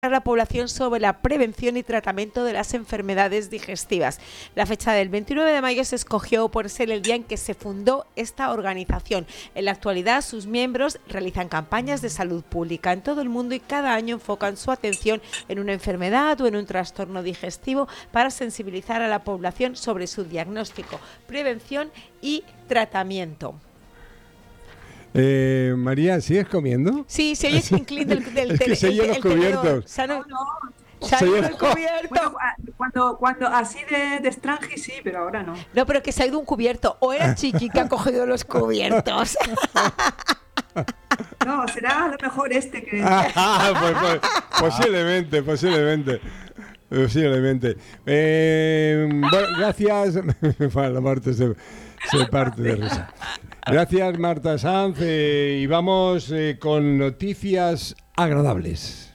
a la población sobre la prevención y tratamiento de las enfermedades digestivas. La fecha del 29 de mayo se escogió por ser el día en que se fundó esta organización. En la actualidad, sus miembros realizan campañas de salud pública en todo el mundo y cada año enfocan su atención en una enfermedad o en un trastorno digestivo para sensibilizar a la población sobre su diagnóstico, prevención y tratamiento. María, ¿sigues comiendo? Sí, se oye el clink del Es que se oyen los cubiertos. Se ha Se ido oye- el cubierto. Bueno, cuando así de extranji sí, pero ahora no. No, pero que se ha ido un cubierto. O era Chiqui que ha cogido los cubiertos. No, será a lo mejor este que... Posiblemente. Bueno, gracias. La Marta se parte de risa. Gracias, Marta Sanz. Y vamos con noticias agradables.